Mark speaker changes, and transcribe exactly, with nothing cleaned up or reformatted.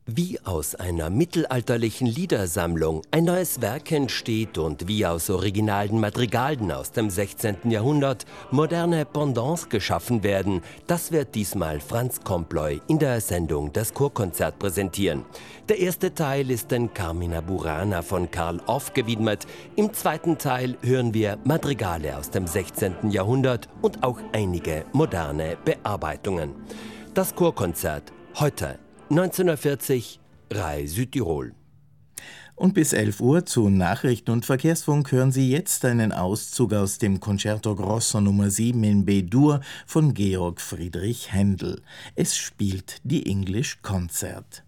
Speaker 1: Wie aus einer mittelalterlichen Liedersammlung ein neues Werk entsteht und wie aus originalen Madrigalen aus dem sechzehnten Jahrhundert moderne Pendants geschaffen werden, das wird diesmal Franz Comploy in der Sendung Das Kurkonzert präsentieren. Der erste Teil ist den Carmina Burana von Carl Orff gewidmet. Im zweiten Teil hören wir Madrigale aus dem sechzehnten Jahrhundert und auch einige moderne Bearbeitungen. Das Kurkonzert heute neunzehn Uhr vierzig, R A I Südtirol.
Speaker 2: Und bis elf Uhr zu Nachrichten und Verkehrsfunk hören Sie jetzt einen Auszug aus dem Concerto Grosso Nummer sieben in B-Dur von Georg Friedrich Händel. Es spielt die English Concert.